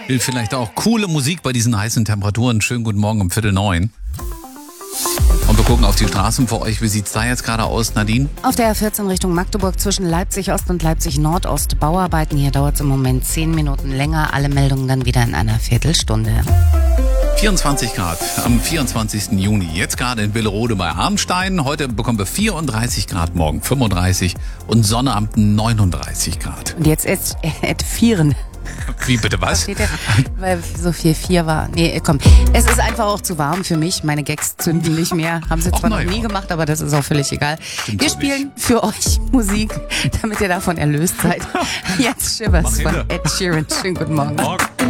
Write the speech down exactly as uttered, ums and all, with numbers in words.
Will vielleicht auch coole Musik bei diesen heißen Temperaturen. Schönen guten Morgen um Viertel neun. Und wir gucken auf die Straßen für euch. Wie sieht's da jetzt gerade aus, Nadine? Auf der R vierzehn Richtung Magdeburg zwischen Leipzig Ost und Leipzig Nordost Bauarbeiten. Hier dauert es im Moment zehn Minuten länger. Alle Meldungen dann wieder in einer Viertelstunde. vierundzwanzig Grad am vierundzwanzigsten Juni. Jetzt gerade in Willerode bei Arnstein. Heute bekommen wir vierunddreißig Grad, morgen fünfunddreißig und Sonne am neununddreißig Grad. Und jetzt at, at vieren. Wie bitte was? Steht der, weil so viel vier war. Nee, komm. Es ist einfach auch zu warm für mich. Meine Gags zünden nicht mehr. Haben sie Och, zwar noch nein. nie gemacht, aber das ist auch völlig egal. Stimmt Wir so spielen für euch Musik, damit ihr davon erlöst seid. Jetzt Shivers Mach von hin. Ed Sheeran. Schönen guten Morgen. Morgen.